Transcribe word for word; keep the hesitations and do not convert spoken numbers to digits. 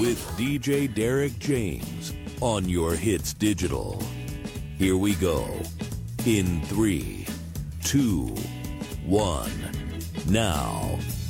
with D J Derek James on Your Hits Digital. Here we go. In three, two, one, now.